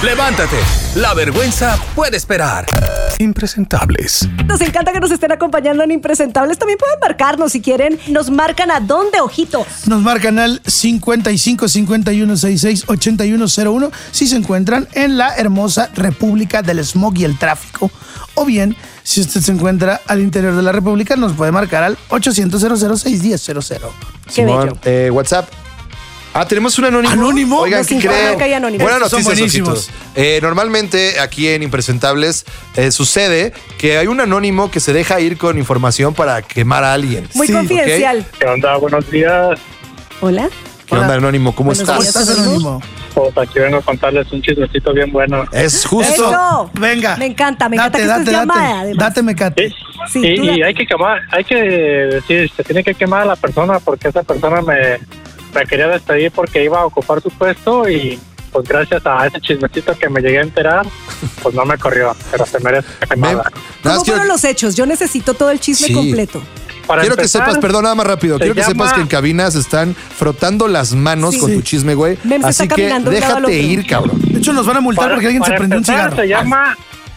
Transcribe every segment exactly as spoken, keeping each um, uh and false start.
Levántate, la vergüenza puede esperar. Impresentables. Nos encanta que nos estén acompañando en Impresentables. También pueden marcarnos si quieren. Nos marcan a dónde, ojitos. Nos marcan al cincuenta y cinco, cincuenta y uno, sesenta y seis, ochenta y uno cero uno si se encuentran en la hermosa República del Smog y el Tráfico. O bien, si usted se encuentra al interior de la República, nos puede marcar al ochocientos, cero cero seis uno cero cero cero. Qué Simón, bello. eh, WhatsApp. Ah, tenemos un anónimo. ¿Anónimo? Oigan, Nos ¿qué informan creen? que hay anónimos. Buenas Son noticias, buenísimos. ojitos. Eh, normalmente aquí en Impresentables eh, sucede que hay un anónimo que se deja ir con información para quemar a alguien. Muy Sí, confidencial. ¿Qué onda? Buenos días. Hola. ¿Qué onda, anónimo? ¿Cómo Buenos estás? ¿Cómo días. estás, Anónimo? Pues aquí vengo a contarles un chismecito bien bueno. Es justo. Eso. Venga. Me encanta, me Date, encanta que date, estés llamada, date. además. Date, mecate. Sí, Sí, y, tú y da- hay que quemar, hay que decir, se tiene que quemar a la persona porque esa persona me, me quería despedir porque iba a ocupar su puesto y pues gracias a ese chismecito que me llegué a enterar, pues no me corrió, pero se merece la Me- quemada. nada ¿Cómo más quiero, fueron los hechos? Yo necesito todo el chisme Sí. completo. Para quiero que empezar, sepas, perdón, nada más rápido. se Quiero que llama- sepas que en cabinas están frotando las manos Sí. con tu chisme, güey. Mem se Así está que caminando de un lado al déjate otro. ir, cabrón. De hecho, nos van a multar para- porque alguien se para prendió un empezar, cigarro. Se llama...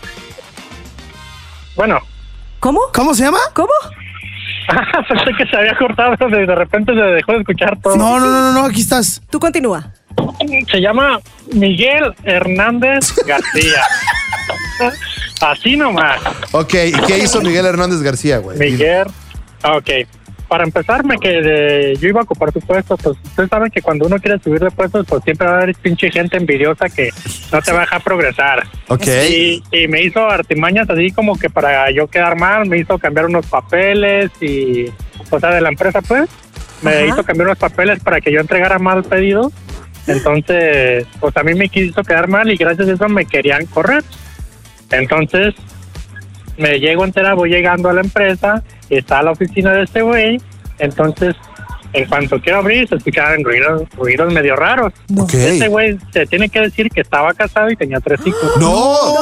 Bueno, ¿Cómo? ¿Cómo se llama? ¿Cómo? pensé que se había cortado, de de repente se dejó de escuchar todo. No, no, no, no, no, aquí estás. Tú continúa. Se llama Miguel Hernández García. Así nomás. Ok, ¿y qué hizo Miguel Hernández García, güey? Miguel. Ah, ok. Para empezar, me quedé, yo iba a ocupar su puesto. Pues ustedes saben que cuando uno quiere subir de puestos, pues siempre va a haber pinche gente envidiosa que no te va a dejar progresar. Ok. Y, y me hizo artimañas así como que para yo quedar mal, me hizo cambiar unos papeles y, o sea, de la empresa, pues, me Ajá. hizo cambiar unos papeles para que yo entregara mal pedidos. Entonces, pues a mí me quiso quedar mal y gracias a eso me querían correr. Entonces, me llego a enterar, voy llegando a la empresa, y está la oficina de este güey. Entonces, en cuanto quiero abrir, se escuchaban ruidos, ruidos medio raros. Ok. Este güey se tiene que decir que estaba casado y tenía tres hijos. ¡No!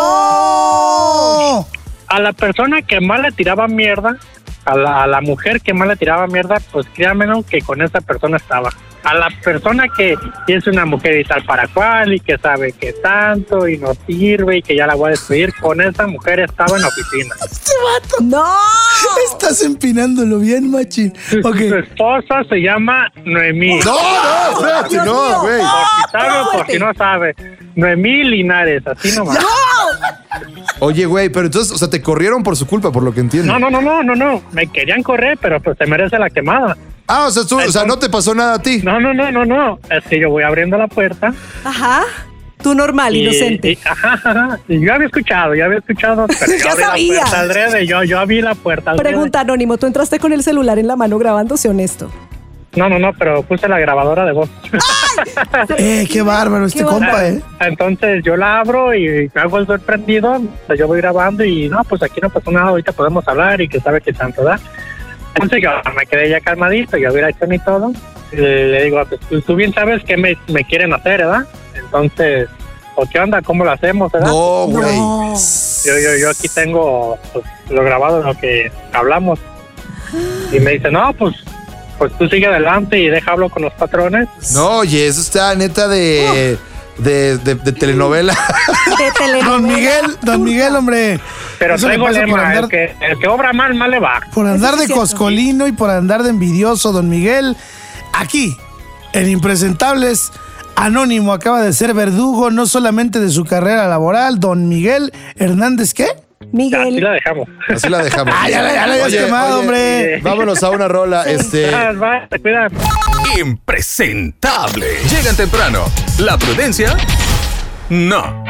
¡Oh! A la persona que más le tiraba mierda, a la, a la mujer que más le tiraba mierda, pues créanme que con esa persona estaba. A la persona que es una mujer y tal para cual y que sabe que tanto y no sirve y que ya la voy a despedir, con esa mujer estaba en la oficina. ¡No! Estás empinándolo bien, machín. Su, Ok. su esposa se llama Noemí. No, no, espérate, Dios no, mío. güey. Por si sabe ¡Qué o por fuerte! si no sabe. Noemí Linares, así nomás. Oye, güey, pero entonces, o sea, te corrieron por su culpa, por lo que entiendo. No, no, no, no, no, no. Me querían correr, pero pues se merece la quemada. Ah, o sea, tú, o sea, no te pasó nada a ti. No, no, no, no, no. Es que yo voy abriendo la puerta. Ajá. Tú normal, y- inocente. y- ajá, ajá. Y yo había escuchado, yo había escuchado. Pero yo Ya abrí sabía. la puerta adrede, yo, yo abrí la puerta adrede. Pregunta, Anónimo, ¿tú entraste con el celular en la mano grabándose honesto? No, no, no, pero puse la grabadora de voz. Eh, qué bárbaro este Qué compa, eh. Entonces yo la abro y me hago el sorprendido. O sea, yo voy grabando y no, pues aquí no pasó nada, ahorita podemos hablar y que sabe que tanto da. Entonces yo me quedé ya calmadito, yo hubiera hecho ni todo. Y le, le digo, pues tú, tú bien sabes qué me, me quieren hacer, ¿verdad? Entonces, ¿o qué onda? ¿Cómo lo hacemos, verdad? No, güey. No. Yo, yo, yo aquí tengo pues, lo grabado de lo que hablamos. Y me dice, no, pues, pues tú sigue adelante y deja hablo con los patrones. No, oye, eso está neta de, de, de, de telenovela. De telenovela. Don Miguel, don Miguel, hombre. Pero Eso le traigo pasa por lema, andar- el que, el que obra mal, mal le va. Por andar Eso sí de es cierto. coscolino y por andar de envidioso, don Miguel. Aquí, en Impresentables, Anónimo acaba de ser verdugo no solamente de su carrera laboral, don Miguel Hernández, ¿qué? Así Miguel. la dejamos. Así la dejamos. Ah, ya la, ya la habías Oye, quemado, oye, hombre. Vámonos a una rola. Este. Ah, va, te cuidan. Impresentable. Llegan temprano. La prudencia, no.